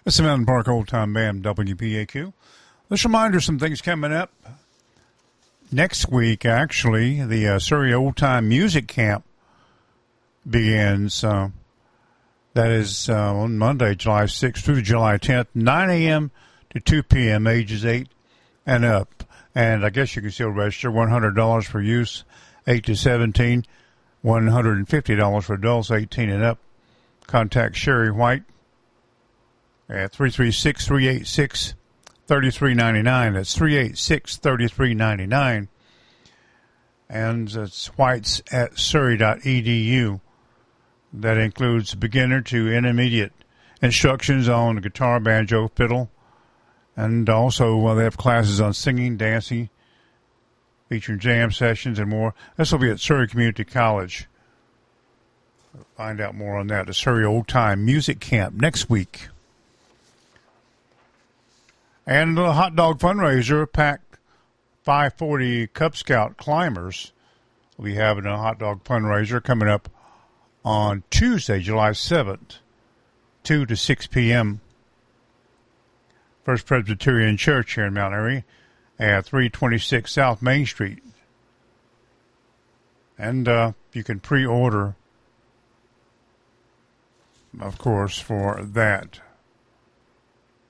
It's the Mountain Park Old Time Band, WPAQ. Let's remind you some things coming up. Next week, actually, the Surrey Old Time Music Camp begins. That is on Monday, July 6th through July 10th, 9 a.m. to 2 p.m., ages 8 and up. And I guess you can still register. $100 for youth, 8 to 17, $150 for adults, 18 and up. Contact Sherry White at 336-386-3399. That's 386-3399. And it's whites at surrey.edu. That includes beginner to intermediate instructions on guitar, banjo, fiddle. And also they have classes on singing, dancing, featuring jam sessions and more. This will be at Surrey Community College. Find out more on that. The Surrey Old Time Music Camp next week. And the hot dog fundraiser, Pack 540 Cub Scout Climbers. We'll be having a hot dog fundraiser coming up on Tuesday, July 7th, 2 to 6 p.m. First Presbyterian Church here in Mount Airy at 326 South Main Street. And you can pre-order, of course, for that.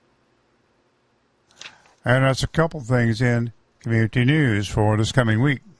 And that's a couple things in community news for this coming week.